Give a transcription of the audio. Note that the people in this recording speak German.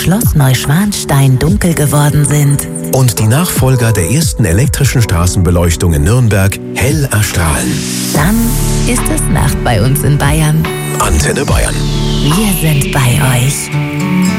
Schloss Neuschwanstein dunkel geworden sind und die Nachfolger der ersten elektrischen Straßenbeleuchtung in Nürnberg hell erstrahlen. Dann ist es Nacht bei uns in Bayern. Antenne Bayern. Wir sind bei euch.